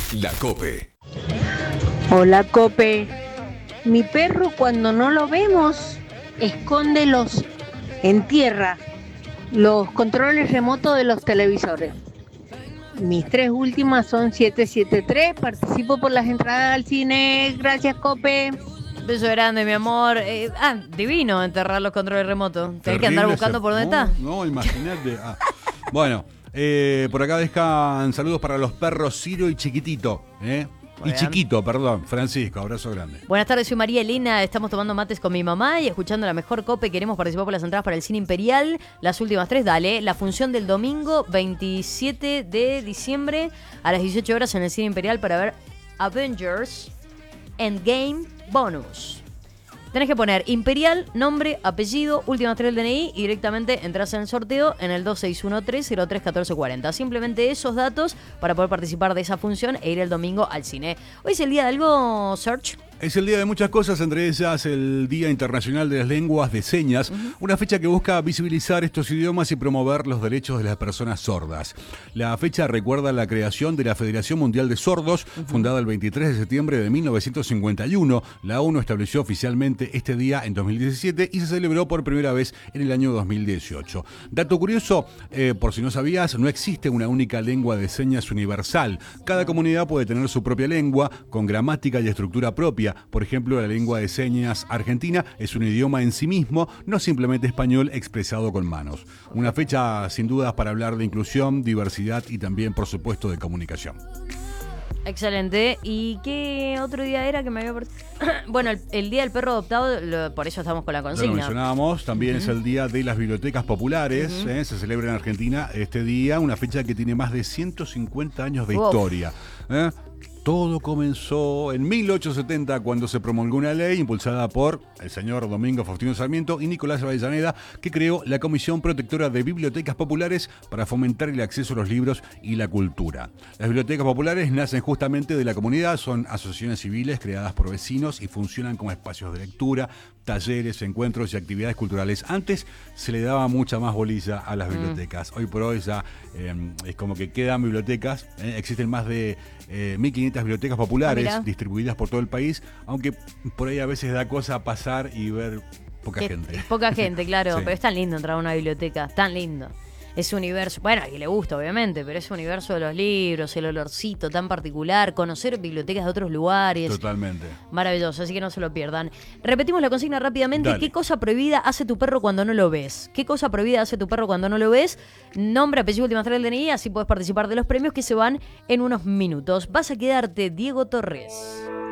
La COPE. Hola, Cope. Mi perro, cuando no lo vemos, esconde entierra los controles remotos de los televisores. Mis tres últimas son 773. Participo por las entradas al cine. Gracias, Cope. Beso grande, mi amor. Divino enterrar los controles remotos. Tenés que andar buscando por dónde está. No, imagínate. Bueno, por acá dejan saludos para los perros Ciro y Chiquitito. Y Chiquito, perdón. Francisco, abrazo grande. Buenas tardes, soy María Elena. Estamos tomando mates con mi mamá y escuchando la mejor COPE. Queremos participar por las entradas para el Cine Imperial. Las últimas tres, dale. La función del domingo 27 de diciembre a las 18 horas en el Cine Imperial para ver Avengers Endgame Bonus. Tenés que poner Imperial, nombre, apellido, últimas tres del DNI y directamente entras en el sorteo en el 2613-031440. Simplemente esos datos para poder participar de esa función e ir el domingo al cine. ¿Hoy es el día de algo, Search? Es el día de muchas cosas, entre ellas el Día Internacional de las Lenguas de Señas, una fecha que busca visibilizar estos idiomas y promover los derechos de las personas sordas. La fecha recuerda la creación de la Federación Mundial de Sordos, fundada el 23 de septiembre de 1951. La ONU estableció oficialmente este día en 2017 y se celebró por primera vez en el año 2018. Dato curioso, por si no sabías, no existe una única lengua de señas universal. Cada comunidad puede tener su propia lengua, con gramática y estructura propia. Por ejemplo, la lengua de señas argentina es un idioma en sí mismo, no simplemente español expresado con manos. Una fecha sin dudas para hablar de inclusión, diversidad y también, por supuesto, de comunicación. Excelente. ¿Y qué otro día era que me había parecido? Bueno, el Día del Perro Adoptado, por eso estamos con la consigna. Lo mencionábamos, también es el Día de las Bibliotecas Populares, se celebra en Argentina este día, una fecha que tiene más de 150 años de historia. Todo comenzó en 1870 cuando se promulgó una ley impulsada por el señor Domingo Faustino Sarmiento y Nicolás Avellaneda, que creó la Comisión Protectora de Bibliotecas Populares para fomentar el acceso a los libros y la cultura. Las bibliotecas populares nacen justamente de la comunidad, son asociaciones civiles creadas por vecinos y funcionan como espacios de lectura, talleres, encuentros y actividades culturales. Antes se le daba mucha más bolilla a las bibliotecas. Hoy por hoy ya es como que quedan bibliotecas. Existen más de 1.500 bibliotecas populares distribuidas por todo el país, aunque por ahí a veces da cosa pasar y ver poca gente. Poca gente, claro, Sí. pero es tan lindo entrar a una biblioteca, tan lindo. Ese universo, bueno, y le gusta obviamente, pero ese universo de los libros, el olorcito tan particular, conocer bibliotecas de otros lugares. Totalmente. Maravilloso, así que no se lo pierdan. Repetimos la consigna rápidamente. Dale. ¿Qué cosa prohibida hace tu perro cuando no lo ves? ¿Qué cosa prohibida hace tu perro cuando no lo ves? Nombre, apellido, última tres del DNI, así puedes participar de los premios que se van en unos minutos. Vas a quedarte, Diego Torres.